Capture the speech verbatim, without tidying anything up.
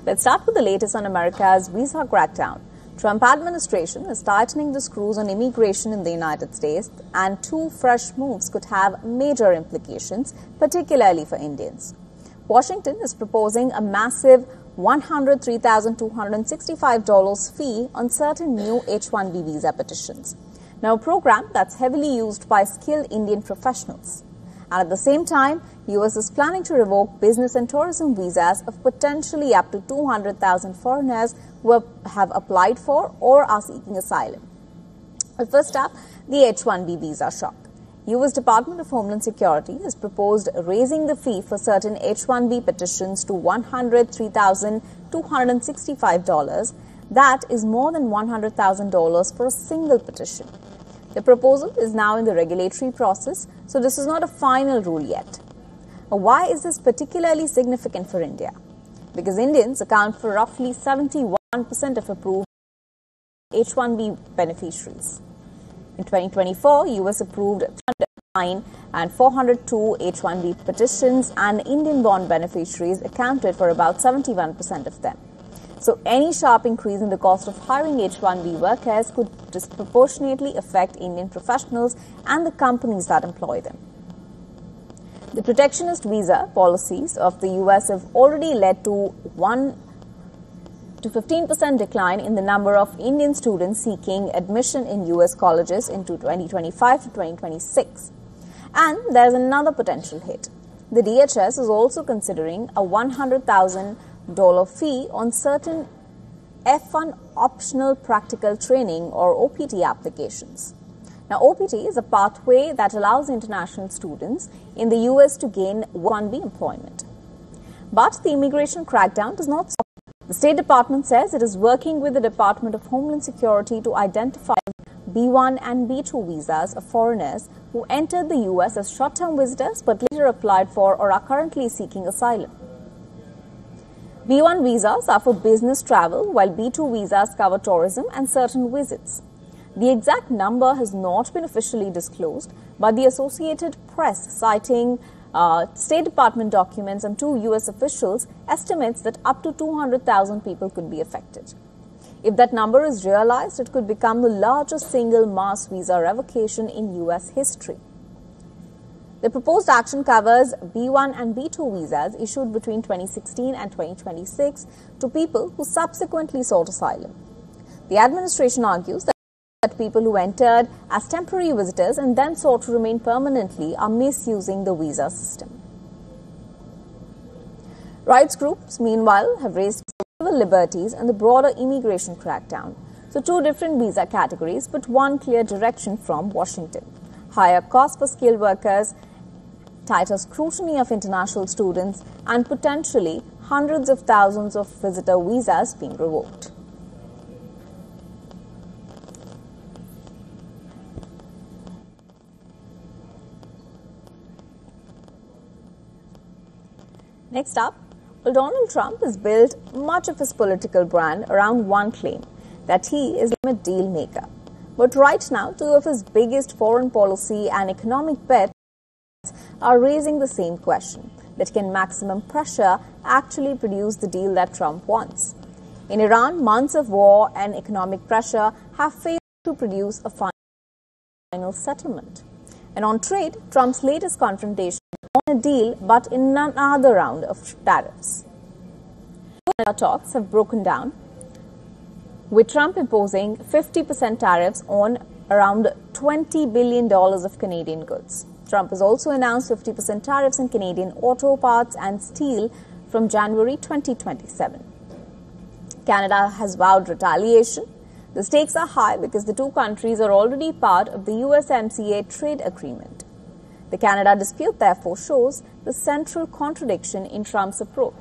Let's start with the latest on America's visa crackdown. Trump administration is tightening the screws on immigration in the United States, and two fresh moves could have major implications, particularly for Indians. Washington is proposing a massive one hundred three thousand two hundred sixty-five dollars fee on certain new H one B visa petitions. Now, a program that's heavily used by skilled Indian professionals. And at the same time, U S is planning to revoke business and tourism visas of potentially up to two hundred thousand foreigners who have applied for or are seeking asylum. But first up, the H one B visa shock. U S Department of Homeland Security has proposed raising the fee for certain H one B petitions to one hundred three thousand two hundred sixty-five dollars. That is more than one hundred thousand dollars for a single petition. The proposal is now in the regulatory process, so this is not a final rule yet. Why is this particularly significant for India? Because Indians account for roughly seventy-one percent of approved H one B beneficiaries. In twenty twenty-four, U S approved three hundred nine and four hundred two H one B petitions, and Indian-born beneficiaries accounted for about seventy-one percent of them. So any sharp increase in the cost of hiring H one B workers could disproportionately affect Indian professionals and the companies that employ them. The protectionist visa policies of the U S have already led to one to fifteen percent decline in the number of Indian students seeking admission in U S colleges into twenty twenty-five to twenty twenty-six. And there's another potential hit. The D H S is also considering a one hundred thousand dollars fee on certain F one optional practical training or O P T applications. Now, O P T is a pathway that allows international students in the U S to gain H one B employment. But the immigration crackdown does not stop. The State Department says it is working with the Department of Homeland Security to identify B one and B two visas of foreigners who entered the U S as short-term visitors but later applied for or are currently seeking asylum. B one visas are for business travel, while B two visas cover tourism and certain visits. The exact number has not been officially disclosed, but the Associated Press, citing uh, State Department documents and two U S officials, estimates that up to two hundred thousand people could be affected. If that number is realized, it could become the largest single mass visa revocation in U S history. The proposed action covers B one and B two visas issued between twenty sixteen and twenty twenty-six to people who subsequently sought asylum. The administration argues that people who entered as temporary visitors and then sought to remain permanently are misusing the visa system. Rights groups, meanwhile, have raised civil liberties and the broader immigration crackdown. So two different visa categories, but one clear direction from Washington. Higher costs for skilled workers, tighter scrutiny of international students, and potentially hundreds of thousands of visitor visas being revoked. Next up, well, Donald Trump has built much of his political brand around one claim, that he is a deal maker. But right now, two of his biggest foreign policy and economic bets are raising the same question, that can maximum pressure actually produce the deal that Trump wants? In Iran, months of war and economic pressure have failed to produce a final settlement. And on trade, Trump's latest confrontation on a deal, but in another round of tariffs. Talks have broken down, with Trump imposing fifty percent tariffs on around twenty billion dollars of Canadian goods. Trump has also announced fifty percent tariffs on Canadian auto parts and steel from January twenty twenty-seven. Canada has vowed retaliation. The stakes are high because the two countries are already part of the U S M C A trade agreement. The Canada dispute therefore shows the central contradiction in Trump's approach.